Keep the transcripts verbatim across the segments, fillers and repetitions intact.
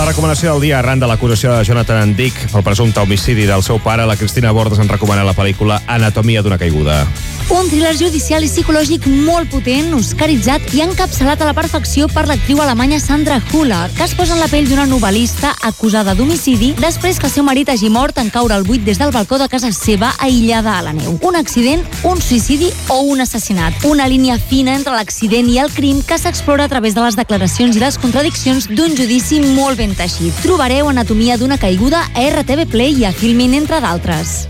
la recomanació del dia, arran de l'acusació de Jonathan Andic pel presumpte homicidi del seu pare, la Cristina Bordes ens recomana la pel·lícula Anatomia d'una caiguda. Un thriller judicial i psicològic molt potent, oscaritzat i encapçalat a la perfecció per l'actriu alemanya Sandra Hüller, que es posa en la pell d'una novel·lista acusada d'homicidi després que el seu marit hagi mort en caure al buit des del balcó de casa seva aïllada a la neu. Un accident, un suïcidi o un assassinat. Una línia fina entre l'accident i el crim que s'explora a través de les declaracions i les contradiccions d'un judici molt ben teixit. Trobareu Anatomia d'una caiguda a R T V Play i a Filmin, entre d'altres.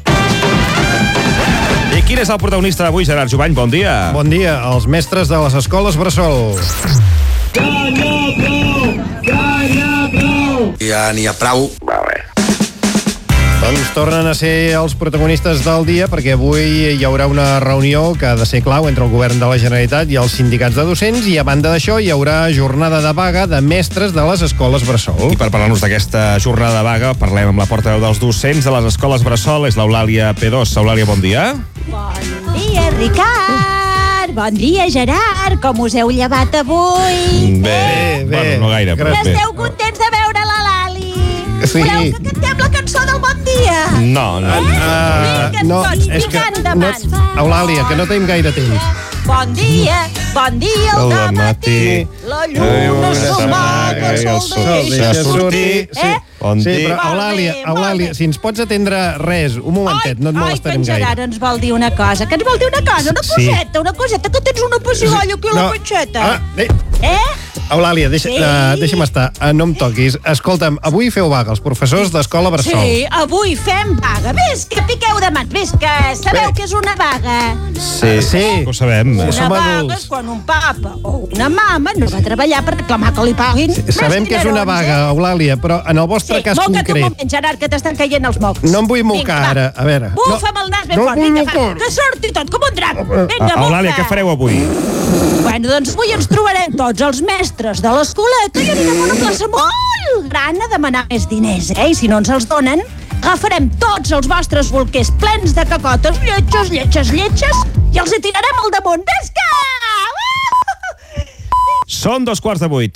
I quin és el protagonista d'avui, Gerard Jubany? Bon dia. Bon dia. Els mestres de les escoles bressol. Ja n'hi ha prou! Ja n'hi ha prou! Ja n'hi ha prou. Doncs tornen a ser els protagonistes del dia, perquè avui hi haurà una reunió que ha de ser clau entre el govern de la Generalitat i els sindicats de docents, i a banda d'això hi haurà jornada de vaga de mestres de les escoles bressol. I per parlar-nos d'aquesta jornada de vaga parlem amb la portaveu dels docents de les escoles bressol, és l'Eulàlia P dos. Eulàlia, bon dia. Bon dia, Ricard. Bon dia, Gerard. Com us heu llevat avui? Bé, bé. Bueno, no gaire, però bé. Esteu contents de veure la Lali? Sí. Voleu que cantem la cançó del Bon Dia? No, no. Uh, Vinga, no, tots, és que... vinga, No, endavant. Eulàlia, que no tenim gaire temps. Bon dia, bon dia al dematí. La lluna s'amaga, el sol deixa sortir. Sí, Eh? Bon sí, dia. però Eulàlia, Molt bé, molt Eulàlia, bé. si ens pots atendre res, un momentet, no et Ai, molestarem que en gaire. Gerard ens vol dir una cosa. Que ens vol dir una cosa, una Sí. coseta, una coseta, que tens una pessigalla aquí a la No. panxeta. Ah, eh, Eh? Eulàlia, deixa, Sí. uh, deixa'm estar, uh, no em toquis. Escolta'm, avui feu vaga, els professors d'escola bressol. Sí, avui fem vaga. Ves que piqueu de mans, ves que sabeu Bé. que és una vaga. Sí, Sí. ho sabem. Una som vaga adults. és quan un papa o una mama no va a treballar per reclamar que li paguin. Sabem que és una vaga, Eulàlia, però en el vostre Sí, cas moca't un concret... moment, Gerard, que t'estan caient els mocs. No em vull Vinga, mocar va. ara, a veure. Bufa'm No. el nas ben No fort, vull vinga, va, mocar. que surti tot com un drac. Vinga, Eulàlia, bufa. què fareu avui? Bueno, doncs avui ens trobarem tots els mestres de l'escoleta i anirem a una plaça molt gran a demanar més diners, eh? I si no ens els donen, agafarem tots els vostres bolquers plens de cacotes, lletges, lletges, lletges, i els hi tirarem al damunt. Vesca! Són dos quarts de vuit.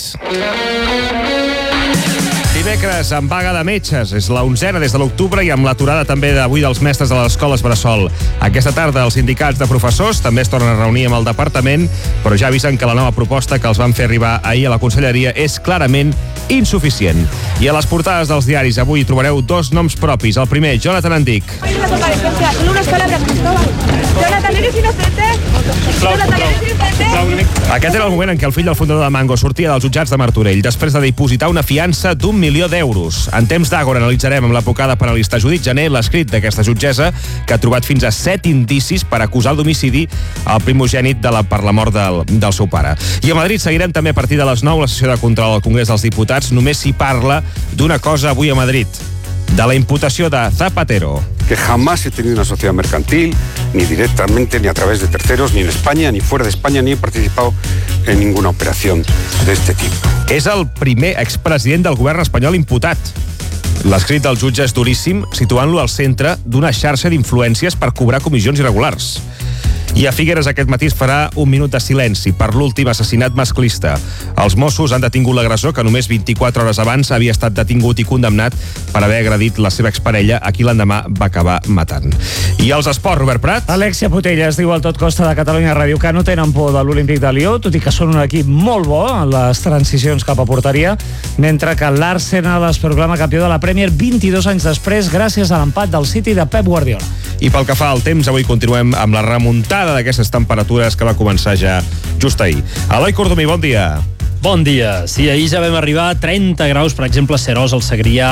Dimecres, amb vaga de metges. És la onzena des de l'octubre i amb l'aturada també d'avui dels mestres de les escoles bressol. Aquesta tarda els sindicats de professors també es tornen a reunir amb el departament, però ja avisen que la nova proposta que els van fer arribar ahir a la conselleria és clarament insuficient. I a les portades dels diaris avui trobareu dos noms propis. El primer, Jonathan Andic. Unas palabras, Cristóbal. Jonathan, ¿eres inocente? Jonathan, ¿eres inocente? Aquest era el moment en què el fill del fundador de Mango sortia dels jutjats de Martorell després de dipositar una fiança d'un milió d'euros. En temps d'Àgora analitzarem amb l'advocada penalista Judit Jané l'escrit d'aquesta jutgessa que ha trobat fins a set indicis per acusar d'homicidi al primogènit de la, per la mort del, del seu pare. I a Madrid seguirem també a partir de les nou la sessió de control al Congrés dels Diputats. Només s'hi parla d'una cosa avui a Madrid, de la imputació de Zapatero. Que jamás he tenido una sociedad mercantil, ni directamente, ni a través de terceros, ni en España, ni fuera de España, ni he participado en ninguna operación de este tipo. És el primer expresident del govern espanyol imputat. L'escrit del jutge és duríssim, situant-lo al centre d'una xarxa d'influències per cobrar comissions irregulars. I a Figueres aquest matí es farà un minut de silenci per l'últim assassinat masclista. Els Mossos han detingut l'agressor que només vint-i-quatre hores abans havia estat detingut i condemnat per haver agredit la seva exparella, a qui l'endemà va acabar matant. I els esports, Robert Prat? Alexia Putellas diu al Tot Costa de Catalunya Ràdio que no tenen por de l'Olímpic de Lió, tot i que són un equip molt bo en les transicions cap a porteria, mentre que l'Arsenal es proclama campió de la Premier vint-i-dos anys després gràcies a l'empat del City de Pep Guardiola. I pel que fa al temps, avui continuem amb la remuntada d'aquestes temperatures que va començar ja just ahir. Eloi Cordomí, bon dia. Bon dia. Sí, ahir ja vam arribar a trenta graus, per exemple, a Serós, al Segrià,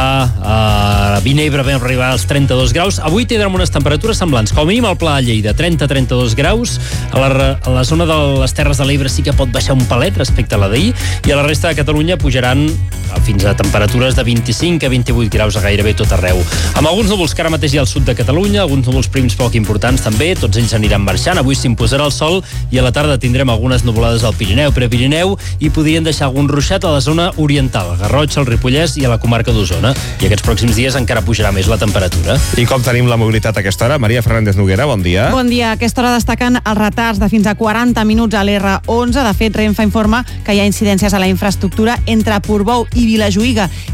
a Vinebre vam arribar als trenta-dos graus. Avui tindrem unes temperatures semblants. Com a mínim al Pla de Lleida, trenta a trenta-dos graus. A la, a la zona de les Terres de l'Ebre sí que pot baixar un palet respecte a la d'ahir, i a la resta de Catalunya pujaran fins a temperatures de vint-i-cinc a vint-i-vuit graus a gairebé tot arreu. Amb alguns núvols que ara mateix hi ha al sud de Catalunya, alguns núvols prims poc importants també, tots ells aniran marxant. Avui s'imposarà el sol i a la tarda tindrem algunes nuvolades al Pirineu, Prepirineu, i podrien deixar algun ruixat a la zona oriental, Garrotxa, el Ripollès i a la comarca d'Osona. I aquests pròxims dies encara pujarà més la temperatura. I com tenim la mobilitat a aquesta hora? Maria Fernández Noguera, bon dia. Bon dia. A aquesta hora destaquen els retards de fins a quaranta minuts a l'R onze. De fet, Renfe informa que hi ha incidències a la infraestructura entre Portbou i Vilajuïga